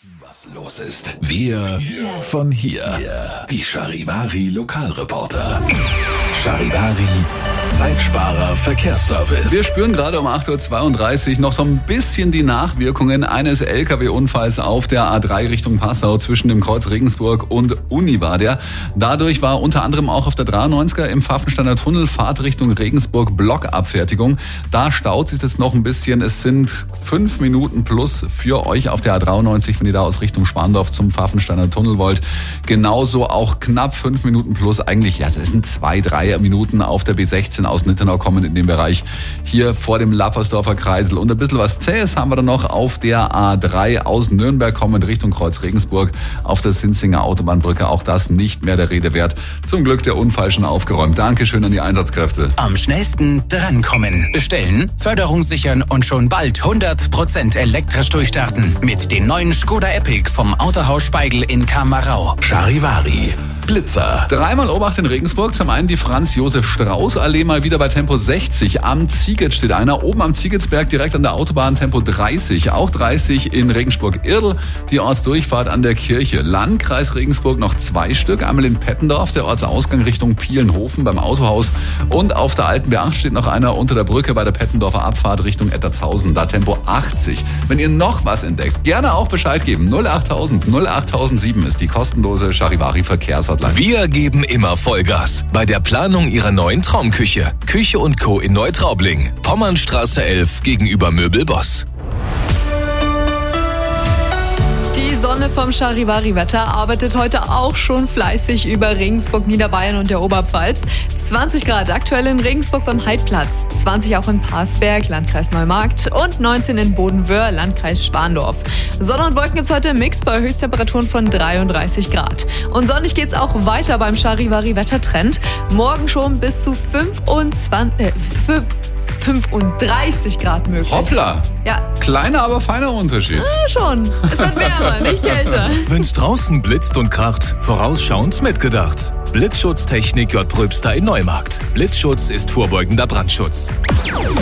Was los ist? Wir von hier. Die Charivari Lokalreporter. Charivari Zeitsparer Verkehrsservice. Wir spüren gerade um 8.32 Uhr noch so ein bisschen die Nachwirkungen eines LKW-Unfalls auf der A3 Richtung Passau zwischen dem Kreuz Regensburg und Uni war der. Dadurch war unter anderem auch auf der 93er im Pfaffensteiner Tunnel Fahrtrichtung Regensburg Blockabfertigung. Da staut sich jetzt noch ein bisschen. Es sind 5 Minuten plus für euch auf der A93, wenn ihr da aus Richtung Schwandorf zum Pfaffensteiner Tunnel wollt. Genauso auch knapp 5 Minuten plus. Eigentlich, ja, das sind 2-3 Minuten auf der B16 aus Nittenau kommen in dem Bereich. Hier vor dem Lappersdorfer Kreisel. Und ein bisschen was Zähes haben wir dann noch auf der A3 aus Nürnberg kommend Richtung Kreuz Regensburg auf der Sinzinger Autobahnbrücke. Auch das nicht mehr der Rede wert. Zum Glück der Unfall schon aufgeräumt. Dankeschön an die Einsatzkräfte. Am schnellsten drankommen. Bestellen, Förderung sichern und schon bald 100% elektrisch durchstarten. Mit den neuen Skoda Epic vom Autohaus Speigl in Kamarau. Charivari Blitzer. Dreimal Obacht in Regensburg. Zum einen die Franz-Josef-Strauß-Allee mal wieder bei Tempo 60. Am Ziegitz steht einer. Oben am Ziegitzberg direkt an der Autobahn Tempo 30. Auch 30 in Regensburg-Irdl. Die Ortsdurchfahrt an der Kirche. Landkreis Regensburg noch 2 Stück. Einmal in Pettendorf, der Ortsausgang Richtung Pielenhofen beim Autohaus. Und auf der alten B8 steht noch einer unter der Brücke bei der Pettendorfer Abfahrt Richtung Ettertshausen. Da Tempo 80. Wenn ihr noch was entdeckt, gerne auch Bescheid geben. 08000 08007 ist die kostenlose Charivari Verkehrshotline. Wir geben immer Vollgas bei der Planung Ihrer neuen Traumküche. Küche & Co. in Neutraubling. Pommernstraße 11 gegenüber Möbelboss. Die Sonne vom Charivari-Wetter arbeitet heute auch schon fleißig über Regensburg, Niederbayern und der Oberpfalz. 20 Grad aktuell in Regensburg beim Heidplatz, 20 auch in Parsberg, Landkreis Neumarkt und 19 in Bodenwöhr, Landkreis Schwandorf. Sonne und Wolken gibt's heute im Mix bei Höchsttemperaturen von 33 Grad. Und sonnig geht's auch weiter beim Charivari-Wettertrend. Morgen schon bis zu 35 Grad möglich. Hoppla! Ja. Kleiner, aber feiner Unterschied. Ja, schon. Es wird wärmer, nicht kälter. Wenn's draußen blitzt und kracht, vorausschauend mitgedacht. Blitzschutztechnik J. Pröbster in Neumarkt. Blitzschutz ist vorbeugender Brandschutz.